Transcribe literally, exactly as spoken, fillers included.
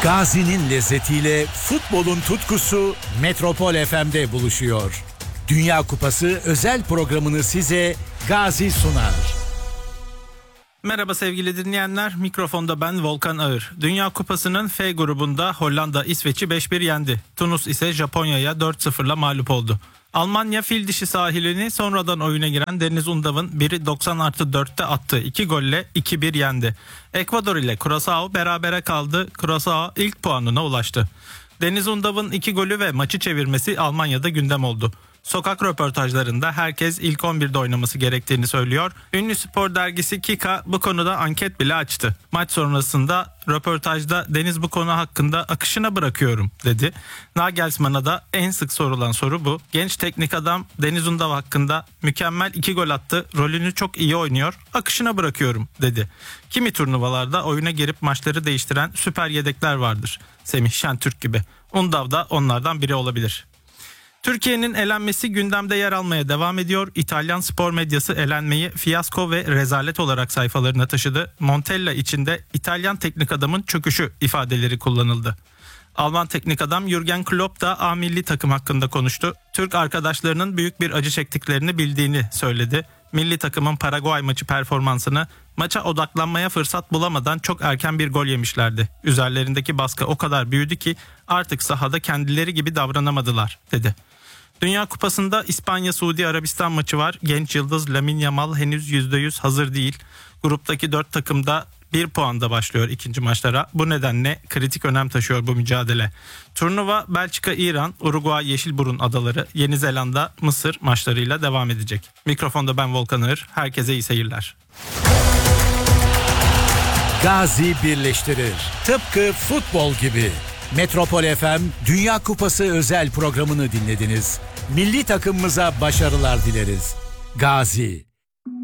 Gazi'nin lezzetiyle futbolun tutkusu Metropol F M'de buluşuyor. Dünya Kupası özel programını size Gazi sunar. Merhaba sevgili dinleyenler, mikrofonda ben Volkan Ağır. Dünya Kupası'nın F grubunda Hollanda İsveç'i beş bir yendi. Tunus ise Japonya'ya dört sıfırla mağlup oldu. Almanya fil dişi sahilini sonradan oyuna giren Deniz Undav'ın biri doksan artı dörtte attığı iki golle iki bir yendi. Ekvador ile Curaçao berabere kaldı. Curaçao ilk puanına ulaştı. Deniz Undav'ın iki golü ve maçı çevirmesi Almanya'da gündem oldu. Sokak röportajlarında herkes ilk on birde oynaması gerektiğini söylüyor. Ünlü spor dergisi Kika bu konuda anket bile açtı. Maç sonrasında röportajda Deniz bu konu hakkında akışına bırakıyorum dedi. Nagelsmann'a da en sık sorulan soru bu. Genç teknik adam Deniz Undav hakkında mükemmel iki gol attı, rolünü çok iyi oynuyor, akışına bırakıyorum dedi. Kimi turnuvalarda oyuna girip maçları değiştiren süper yedekler vardır. Semih Şentürk gibi. Undav da onlardan biri olabilir. Türkiye'nin elenmesi gündemde yer almaya devam ediyor. İtalyan spor medyası elenmeyi fiyasko ve rezalet olarak sayfalarına taşıdı. Montella içinde İtalyan teknik adamın çöküşü ifadeleri kullanıldı. Alman teknik adam Jürgen Klopp da A milli takım hakkında konuştu. Türk arkadaşlarının büyük bir acı çektiklerini bildiğini söyledi. Milli takımın Paraguay maçı performansını maça odaklanmaya fırsat bulamadan çok erken bir gol yemişlerdi. Üzerlerindeki baskı o kadar büyüdü ki artık sahada kendileri gibi davranamadılar dedi. Dünya Kupası'nda İspanya-Suudi Arabistan maçı var. Genç yıldız Lamine Yamal henüz yüzde yüz hazır değil. Gruptaki dört takımda bir puanda başlıyor ikinci maçlara. Bu nedenle kritik önem taşıyor bu mücadele. Turnuva Belçika, İran, Uruguay, Yeşilburun adaları, Yeni Zelanda, Mısır maçlarıyla devam edecek. Mikrofonda ben Volkan Ağır. Herkese iyi seyirler. Gazi birleştirir. Tıpkı futbol gibi. Metropol F M Dünya Kupası özel programını dinlediniz. Milli takımımıza başarılar dileriz. Gazi.